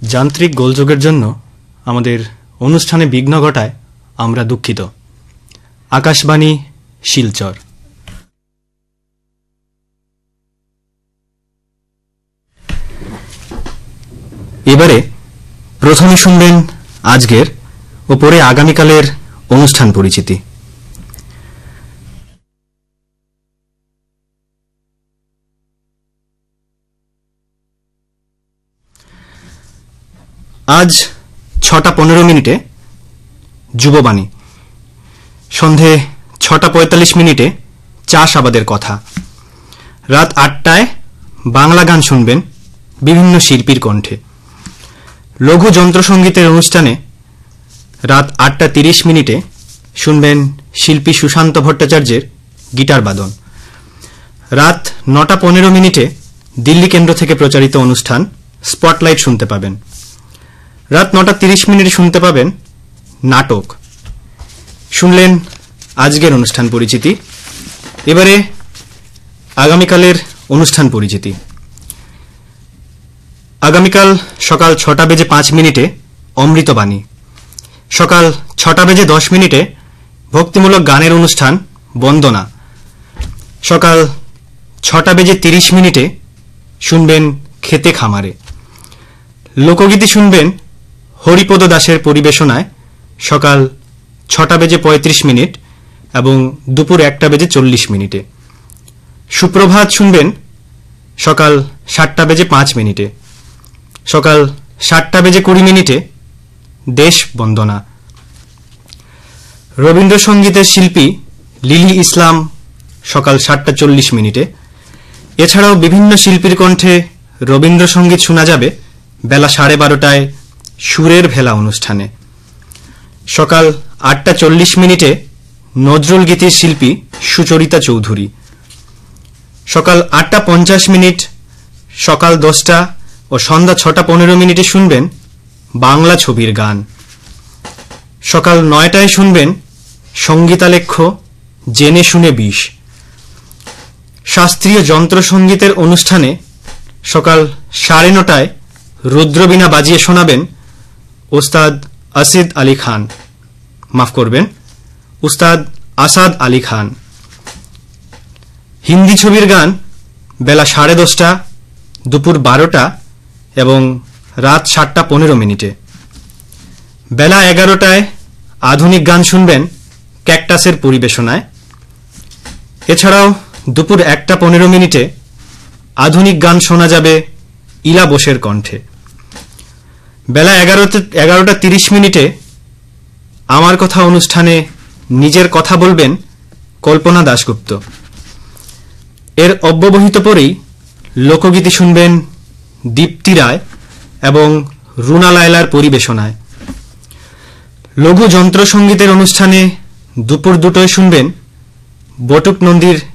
যান্ত্রিক গোলযোগের জন্য আমাদের অনুষ্ঠানে বিঘ্ন ঘটায় আমরা দুঃখিত। আকাশবাণী শিলচর। এবারে প্রথমে শুনবেন আজকের ও পরে আগামীকালের অনুষ্ঠান পরিচিতি। আজ 6:15 যুববাণী, সন্ধে 6:45 চাষাবাদের কথা, রাত 8টায় বাংলা গান শুনবেন বিভিন্ন শিল্পীর কণ্ঠে। লঘু যন্ত্রসঙ্গীতের অনুষ্ঠানে রাত 8:30 শুনবেন শিল্পী সুশান্ত ভট্টাচার্যের গিটার বাদন। রাত 9:15 দিল্লি কেন্দ্র থেকে প্রচারিত অনুষ্ঠান স্পটলাইট শুনতে পাবেন। রাত 9:30 শুনতে পাবেন নাটক। শুনলেন আজকের অনুষ্ঠান পরিচিতি। এবারে আগামীকালের অনুষ্ঠান পরিচিতি। আগামীকাল সকাল 6:05 অমৃতবাণী, সকাল 6:10 ভক্তিমূলক গানের অনুষ্ঠান বন্দনা, সকাল 6:30 শুনবেন খেতে খামারে। লোকগীতি শুনবেন হরিপদ দাসের পরিবেশনায় সকাল 6:35 এবং দুপুর 1:40। সুপ্রভাত শুনবেন সকাল 7:05। সকাল 7:20 দেশ বন্দনা। রবীন্দ্রসঙ্গীতের শিল্পী লিলি ইসলাম সকাল 7:40। এছাড়াও বিভিন্ন শিল্পীর কণ্ঠে রবীন্দ্রসঙ্গীত শোনা যাবে বেলা 12:30 সুরের ভেলা অনুষ্ঠানে। সকাল 8:40 নজরুল গীতির শিল্পী সুচরিতা চৌধুরী। সকাল 8:50, সকাল 10টা ও সন্ধ্যা 6:15 শুনবেন বাংলা ছবির গান। সকাল 9টায় শুনবেন সঙ্গীতালেখ্য জেনে শুনে বিষ। শাস্ত্রীয় যন্ত্রসঙ্গীতের অনুষ্ঠানে সকাল 9:30 রুদ্রবীণা বাজিয়ে শোনাবেন উস্তাদ আসাদ আলী খান। হিন্দি ছবির গান বেলা 10:30, দুপুর 12টা এবং রাত 7:15। বেলা 11টায় আধুনিক গান শুনবেন ক্যাকটাসের পরিবেশনায়। এছাড়াও দুপুর 1:15 আধুনিক গান শোনা যাবে ইলা বোসের কণ্ঠে। বেলা 11:30 আমার কথা অনুষ্ঠানে নিজের কথা বলবেন কল্পনা দাশগুপ্ত। এর অব্যবহিত পরেই লোকগীতি শুনবেন দীপ্তি রায় এবং রুনা লায়লার পরিবেশনায়। লঘু যন্ত্রসঙ্গীতের অনুষ্ঠানে দুপুর 2টায় শুনবেন বটুক নন্দীর